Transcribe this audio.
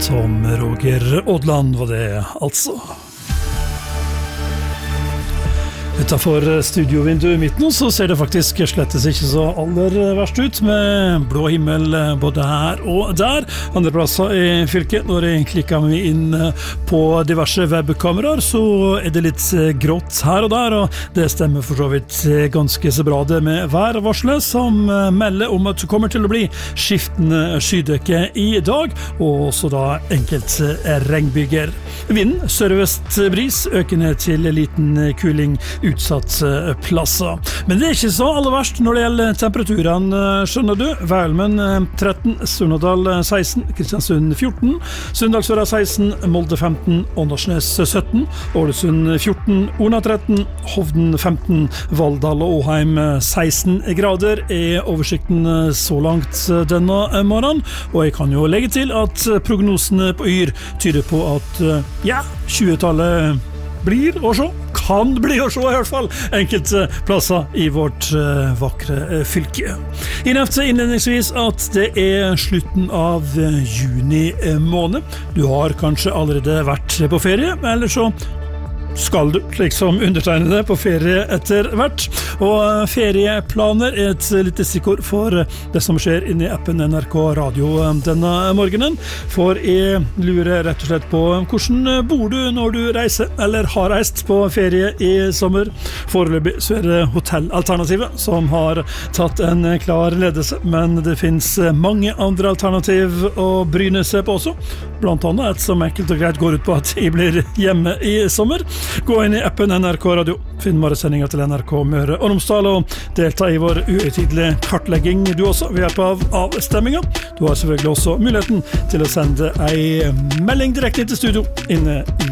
Tom Roger Odland var det altså. Utenfor studiovinduet mitt nå så ser det faktisk slettes ikke så aller verst ut med blå himmel både her og der. Andre plasser i fylket, når jeg klikker meg inn på diverse webkameraer så det litt grått her og der, og det stemmer for så vidt ganske så bra det med værvarselet som melder om at det kommer til å bli skiftende skydekke i dag, og også da enkelte regnbyger. Vinden sørvest bris økende til liten kuling utsatt plasser. Men det ikke så aller verst når det gjelder temperaturen, skjønner du. Værelmen 13, Surnadal 16, Kristiansund 14, Sunndalsøra 16, Molde 15, Åndalsnes 17, Ålesund 14, Orna 13, Hovden 15, Valldal og Åheim 16 grader oversikten så langt denne morgenen, og jeg kan jo legge til at prognosene på Yr tyder på at 20-tallet blir å se, kan bli å se i hvert fall enkelte plasser i vårt vakre fylke. Jeg nevnte innledningsvis at det slutten av juni måned. Du har kanskje allerede vært på ferie, eller så skal du, liksom undertegnede, på ferie etter hvert. Og ferieplaner et lite stikkord for det som skjer inne i appen NRK Radio denne morgenen. For jeg lurer rett og slett på hvordan bor du når du reiser, eller har reist på ferie i sommer. Foreløpig så det hotellalternativet som har tatt en klar ledelse, men det finnes mange andre alternativ å bryne seg på også. Blant annet et som enkelt og greit går ut på at jeg blir hjemme i sommer. Gå inn i appen NRK Radio, finn bare sendinger til NRK Møre og Romsdal og delta i vår uhøytidelige kartlegging du også ved hjelp av avstemminga. Du har selvfølgelig også muligheten til å sende en melding direkte til studio inne